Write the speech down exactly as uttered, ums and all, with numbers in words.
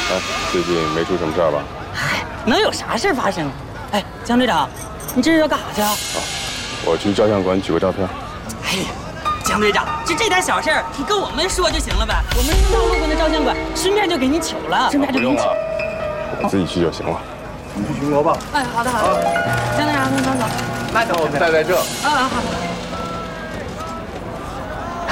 哎，最近没出什么事儿吧？ 哎，能有啥事发生啊？哎，江队长，你这是要干啥去啊？ 啊，我去照相馆举个照片。 哎呀，江队长，就这点小事儿，你跟我们说就行了呗。我们刚路过那照相馆，顺便就给你取了，顺便就给你取。 我自己去就行了。 你去巡逻吧。 哎，好的好的。江队长，您走走。 那等我们待在这。 啊好。